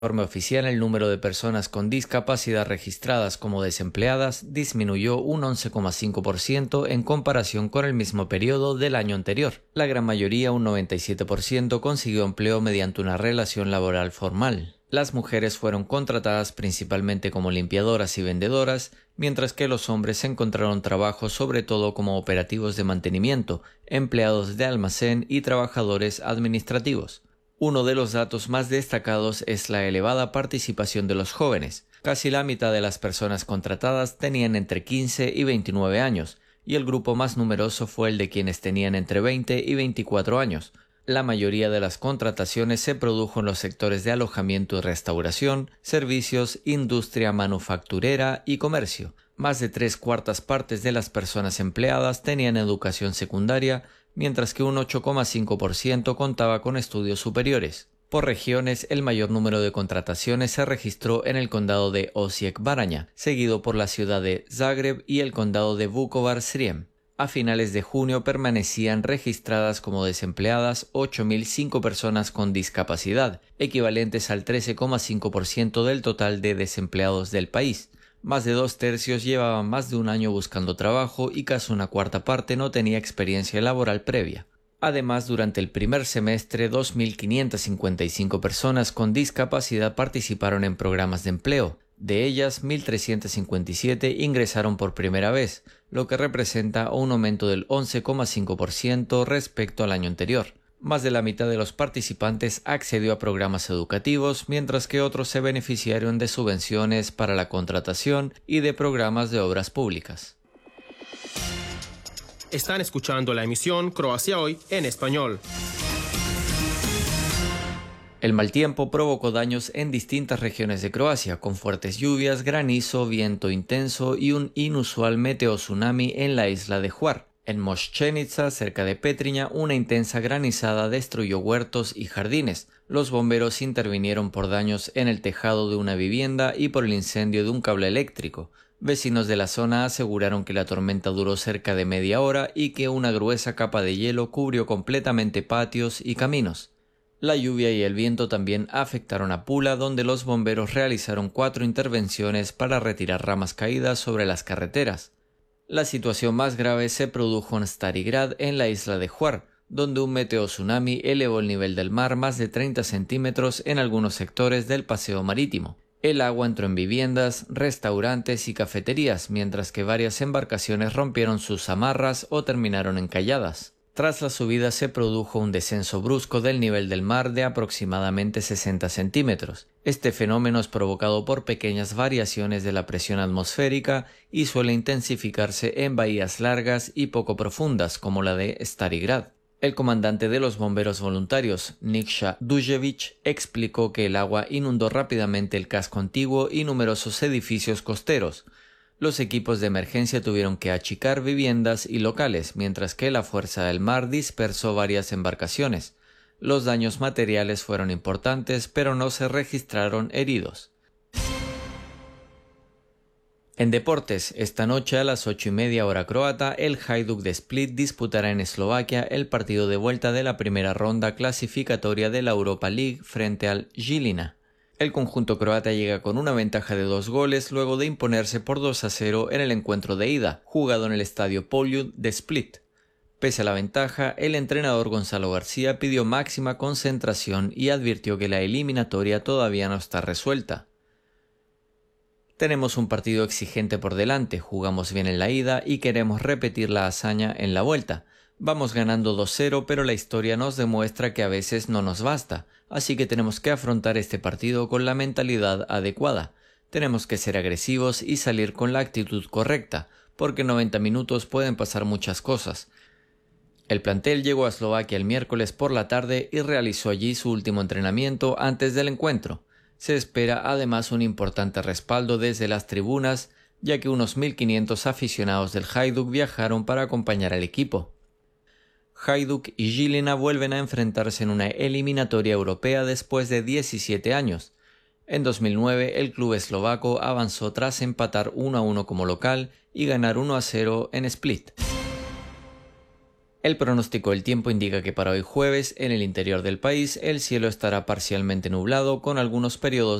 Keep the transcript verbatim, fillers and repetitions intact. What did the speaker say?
informe oficial, el número de personas con discapacidad registradas como desempleadas disminuyó un once coma cinco por ciento en comparación con el mismo periodo del año anterior. La gran mayoría, un noventa y siete por ciento, consiguió empleo mediante una relación laboral formal. Las mujeres fueron contratadas principalmente como limpiadoras y vendedoras, mientras que los hombres encontraron trabajo sobre todo como operativos de mantenimiento, empleados de almacén y trabajadores administrativos. Uno de los datos más destacados es la elevada participación de los jóvenes. Casi la mitad de las personas contratadas tenían entre quince y veintinueve años, y el grupo más numeroso fue el de quienes tenían entre veinte y veinticuatro años. La mayoría de las contrataciones se produjo en los sectores de alojamiento y restauración, servicios, industria manufacturera y comercio. Más de tres cuartas partes de las personas empleadas tenían educación secundaria, mientras que un ocho coma cinco por ciento contaba con estudios superiores. Por regiones, el mayor número de contrataciones se registró en el condado de Osijek-Baranja, seguido por la ciudad de Zagreb y el condado de Vukovar-Srijem. A finales de junio permanecían registradas como desempleadas ocho mil cinco personas con discapacidad, equivalentes al trece coma cinco por ciento del total de desempleados del país. Más de dos tercios llevaban más de un año buscando trabajo y casi una cuarta parte no tenía experiencia laboral previa. Además, durante el primer semestre, dos mil quinientas cincuenta y cinco personas con discapacidad participaron en programas de empleo. De ellas, mil trescientas cincuenta y siete ingresaron por primera vez, lo que representa un aumento del once coma cinco por ciento respecto al año anterior. Más de la mitad de los participantes accedió a programas educativos, mientras que otros se beneficiaron de subvenciones para la contratación y de programas de obras públicas. Están escuchando la emisión Croacia Hoy en español. El mal tiempo provocó daños en distintas regiones de Croacia, con fuertes lluvias, granizo, viento intenso y un inusual meteotsunami en la isla de Hvar. En Mošćenica, cerca de Petrinja, una intensa granizada destruyó huertos y jardines. Los bomberos intervinieron por daños en el tejado de una vivienda y por el incendio de un cable eléctrico. Vecinos de la zona aseguraron que la tormenta duró cerca de media hora y que una gruesa capa de hielo cubrió completamente patios y caminos. La lluvia y el viento también afectaron a Pula, donde los bomberos realizaron cuatro intervenciones para retirar ramas caídas sobre las carreteras. La situación más grave se produjo en Stari Grad, en la isla de Hvar, donde un meteotsunami elevó el nivel del mar más de treinta centímetros en algunos sectores del paseo marítimo. El agua entró en viviendas, restaurantes y cafeterías, mientras que varias embarcaciones rompieron sus amarras o terminaron encalladas. Tras la subida se produjo un descenso brusco del nivel del mar de aproximadamente sesenta centímetros. Este fenómeno es provocado por pequeñas variaciones de la presión atmosférica y suele intensificarse en bahías largas y poco profundas como la de Stari Grad. El comandante de los bomberos voluntarios, Nikša Dujević, explicó que el agua inundó rápidamente el casco antiguo y numerosos edificios costeros. Los equipos de emergencia tuvieron que achicar viviendas y locales, mientras que la fuerza del mar dispersó varias embarcaciones. Los daños materiales fueron importantes, pero no se registraron heridos. En deportes, esta noche a las ocho y media hora croata, el Hajduk de Split disputará en Eslovaquia el partido de vuelta de la primera ronda clasificatoria de la Europa League frente al Žilina. El conjunto croata llega con una ventaja de dos goles luego de imponerse por dos a cero en el encuentro de ida, jugado en el estadio Poljud de Split. Pese a la ventaja, el entrenador Gonzalo García pidió máxima concentración y advirtió que la eliminatoria todavía no está resuelta. Tenemos un partido exigente por delante, jugamos bien en la ida y queremos repetir la hazaña en la vuelta. Vamos ganando dos cero, pero la historia nos demuestra que a veces no nos basta, así que tenemos que afrontar este partido con la mentalidad adecuada. Tenemos que ser agresivos y salir con la actitud correcta, porque en noventa minutos pueden pasar muchas cosas. El plantel llegó a Eslovaquia el miércoles por la tarde y realizó allí su último entrenamiento antes del encuentro. Se espera además un importante respaldo desde las tribunas, ya que unos mil quinientos aficionados del Hajduk viajaron para acompañar al equipo. Hajduk y Žilina vuelven a enfrentarse en una eliminatoria europea después de diecisiete años. En dos mil nueve, el club eslovaco avanzó tras empatar uno a uno como local y ganar uno a cero en Split. El pronóstico del tiempo indica que para hoy jueves, en el interior del país, el cielo estará parcialmente nublado con algunos periodos